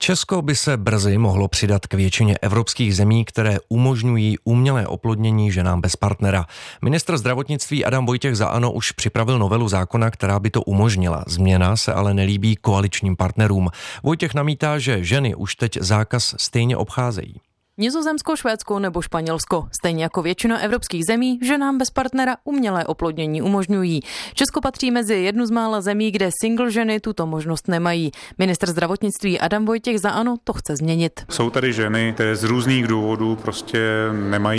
Česko by se brzy mohlo přidat k většině evropských zemí, které umožňují umělé oplodnění ženám bez partnera. Ministr zdravotnictví Adam Vojtěch za ANO už připravil novelu zákona, která by to umožnila. Změna se ale nelíbí koaličním partnerům. Vojtěch namítá, že ženy už teď zákaz stejně obcházejí. Nizozemsko, Švédsko nebo Španělsko. Stejně jako většina evropských zemí, ženám bez partnera umělé oplodnění umožňují. Česko patří mezi jednu z mála zemí, kde single ženy tuto možnost nemají. Ministr zdravotnictví Adam Vojtěch za ANO to chce změnit. Jsou tady ženy, které z různých důvodů prostě nemají